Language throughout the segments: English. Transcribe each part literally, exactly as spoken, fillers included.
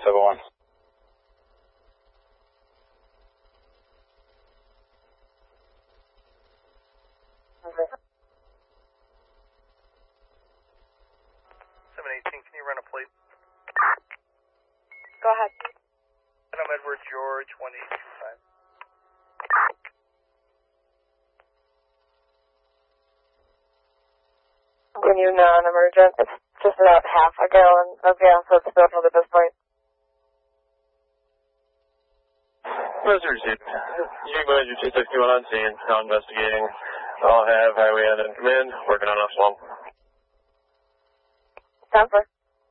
seven one. seven eighteen, can you run a plate? Go ahead. And I'm Edward George, one eight two five. Can you non-emergent? It's just about half a gallon of gas that's spilled at this point. Roger, you go ahead, two sixty-one on scene, now investigating. I'll have highway and in command, working on us one. Stanford.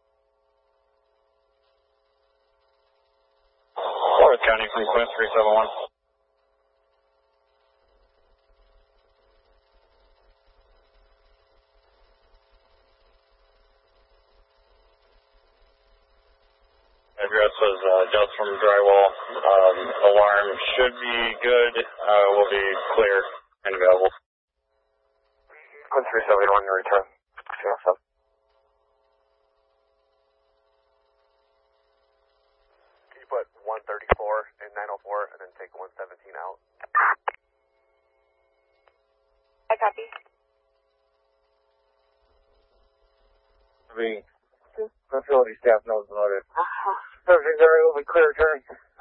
Forest County, please, West three seven one. Address was uh, just from drywall. Um, alarm should be good. Uh, will be clear and available. one three seven one, return. Can you put one thirty-four and nine oh four and then take one seventeen out? I copy. I mean, facility staff knows about it. Perfect, there will be clear turn.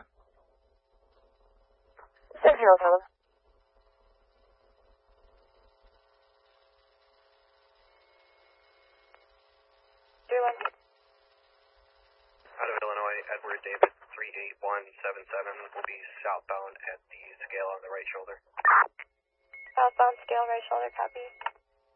six zero seven. three one. Out of Illinois, Edward David, three eight one seven seven, will be southbound at the scale on the right shoulder. Southbound scale, right shoulder, copy.